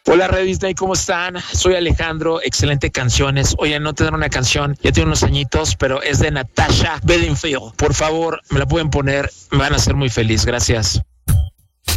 Hola Red Disney, ¿cómo están? Soy Alejandro, excelente canciones. Oye, no te dan una canción, ya tiene unos añitos, pero es de Natasha Bedingfield. Por favor, me la pueden poner, me van a hacer muy feliz. Gracias.